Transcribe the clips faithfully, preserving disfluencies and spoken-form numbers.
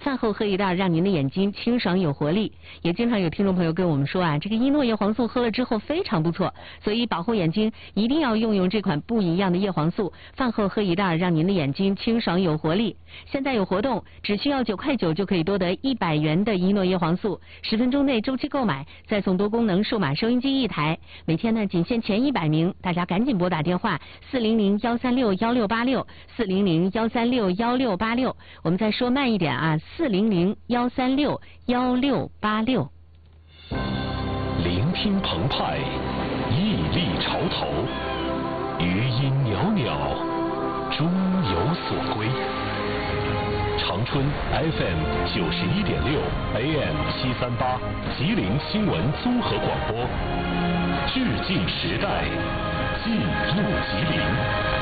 饭后喝一袋，让您的眼睛清爽有活力。也经常有听众朋友跟我们说啊，这个依诺叶黄素喝了之后非常不错，所以保护眼睛一定要用用这款不一样的叶黄素，饭后喝一袋，让您的眼睛清爽有活力。现在有活动，只需要九块九就可以多得一百元的依诺叶黄素，十分钟内周期购买，再送多功能数码收音机一台。每天呢仅限前一百名，大家赶紧拨打电话四零零幺三六幺六八六四零零幺三六幺六八六。我们再说慢一点啊，四零零幺三六幺六八六。 聆听澎湃，屹立潮头，余音袅袅，终有所归。长春 F M 九十一点六 A M 七三八，吉林新闻综合广播，致敬时代，记录吉林。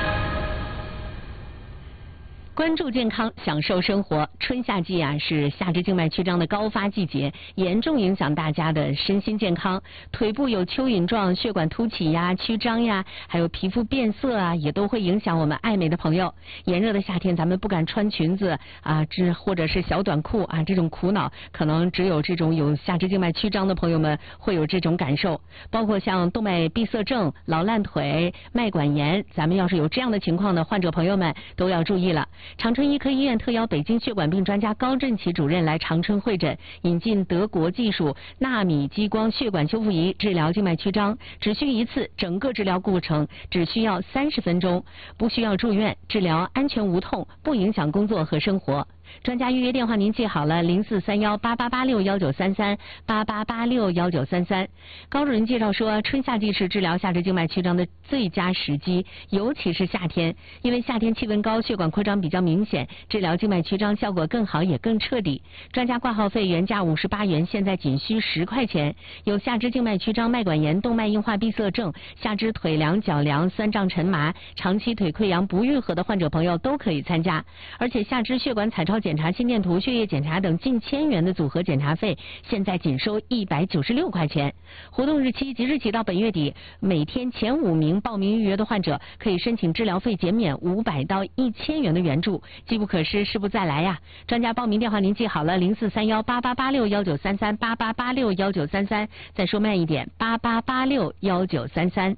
关注健康，享受生活。春夏季啊，是下肢静脉曲张的高发季节，严重影响大家的身心健康。腿部有蚯蚓状血管凸起呀、曲张呀，还有皮肤变色啊，也都会影响我们爱美的朋友。炎热的夏天，咱们不敢穿裙子啊，这或者是小短裤啊，这种苦恼可能只有这种有下肢静脉曲张的朋友们会有这种感受。包括像动脉闭塞症、老烂腿、脉管炎，咱们要是有这样的情况的患者朋友们都要注意了。长春医科医院特邀北京血管病专家高振奇主任来长春会诊，引进德国技术纳米激光血管修复仪治疗静脉曲张，只需一次，整个治疗过程只需要三十分钟，不需要住院，治疗安全无痛，不影响工作和生活。专家预约电话您记好了，零四三幺八八八六幺九三三八八八六幺九三三。高主任介绍说，春夏季是治疗下肢静脉曲张的最佳时机，尤其是夏天，因为夏天气温高，血管扩张比较明显，治疗静脉曲张效果更好也更彻底。专家挂号费原价五十八元，现在仅需十块钱。有下肢静脉曲张、脉管炎、动脉硬化闭塞症、下肢腿凉、脚凉、酸胀沉麻、长期腿溃疡不愈合的患者朋友都可以参加，而且下肢血管彩超检查、心电图、血液检查等近千元的组合检查费，现在仅收一百九十六块钱。活动日期即日起到本月底，每天前五名报名预约的患者可以申请治疗费减免五百到一千元的援助，机不可失，失不再来呀！专家报名电话您记好了，零四三幺八八八六幺九三三八八八六幺九三三。再说慢一点，八八八六幺九三三。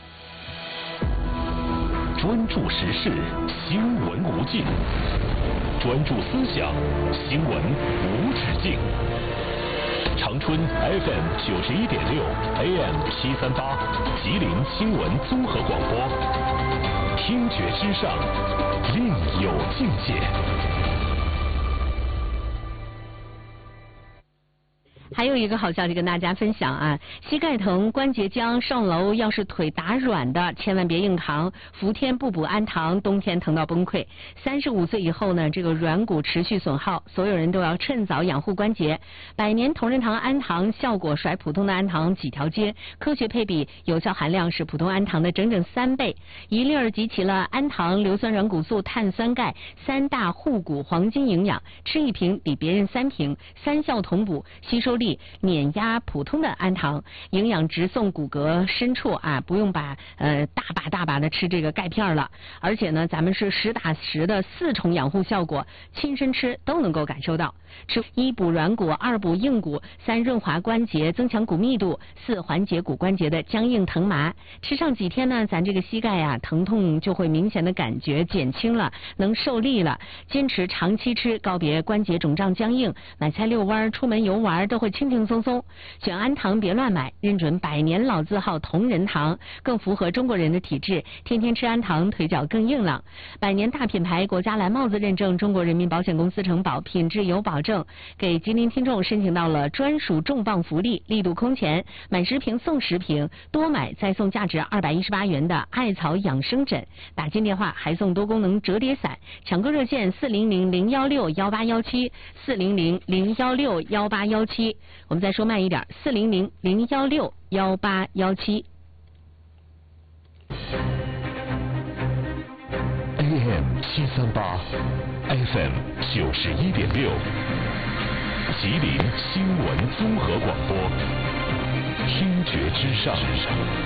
专注时事，新闻无尽。专注思想，新闻无止境。长春 F M 九十一点六 A M 七三八，吉林新闻综合广播，听觉之上，另有境界。 还有一个好消息跟大家分享啊，膝盖疼、关节僵，上楼要是腿打软的，千万别硬扛，伏天不补安糖，冬天疼到崩溃。三十五岁以后呢，这个软骨持续损耗，所有人都要趁早养护关节。百年同仁堂安糖效果甩普通的安糖几条街，科学配比，有效含量是普通安糖的整整三倍，一粒儿集齐了安糖、硫酸软骨素、碳酸钙三大护骨黄金营养，吃一瓶抵别人三瓶，三效同补，吸收力碾压普通的安糖，营养直送骨骼深处啊，不用把呃大把大把的吃这个钙片了，而且呢，咱们是实打实的四重养护效果，亲身吃都能够感受到。吃一补软骨，二补硬骨，三润滑关节，增强骨密度，四缓解骨关节的僵硬疼麻。吃上几天呢，咱这个膝盖啊疼痛就会明显的感觉减轻了，能受力了。坚持长期吃，告别关节肿胀僵硬，买菜遛弯、出门游玩都会轻轻松松。选安糖别乱买，认准百年老字号同仁堂，更符合中国人的体质，天天吃安糖，腿脚更硬朗。百年大品牌，国家蓝帽子认证，中国人民保险公司承保，品质有保证。给吉林听众申请到了专属重磅福利，力度空前，买十瓶送十瓶，多买再送价值二百一十八元的艾草养生枕，打进电话还送多功能折叠伞。抢购热线四零零零幺六幺八幺七四零零零幺六幺八幺七。我们再说慢一点，四零零零幺六幺八幺七。 A M 七三八 ，F M 九十一点六，吉林新闻综合广播，听觉之上。